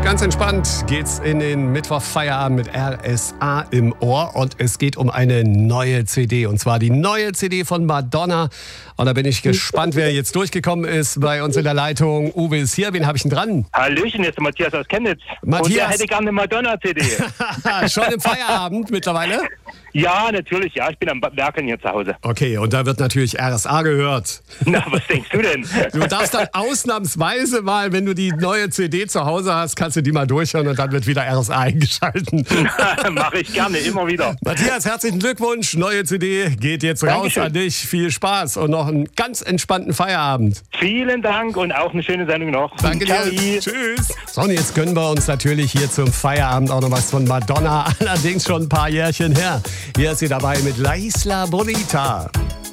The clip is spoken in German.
Ganz entspannt geht's in den Mittwoch-Feierabend mit RSA im Ohr und es geht um eine neue CD und zwar die neue CD von Madonna. Und da bin ich gespannt, wer jetzt durchgekommen ist bei uns in der Leitung. Uwe ist hier, wen habe ich denn dran? Hallöchen, jetzt der Matthias aus Chemnitz. Matthias. Und der hätte gerne eine Madonna-CD. Schon im Feierabend mittlerweile? Ja, natürlich, ja. Ich bin am Werkeln hier zu Hause. Okay, und da wird natürlich RSA gehört. Na, was denkst du denn? Du darfst dann ausnahmsweise mal, wenn du die neue CD zu Hause hast, kannst du die mal durchhören und dann wird wieder RSA eingeschalten. Mache ich gerne, immer wieder. Matthias, herzlichen Glückwunsch. Neue CD geht jetzt raus an dich. Viel Spaß und noch einen ganz entspannten Feierabend. Vielen Dank und auch eine schöne Sendung noch. Danke dir. Tschüss. So, und jetzt gönnen wir uns natürlich hier zum Feierabend auch noch was von Madonna. Allerdings schon ein paar Jährchen her. Hier ist sie dabei mit La Isla Bonita.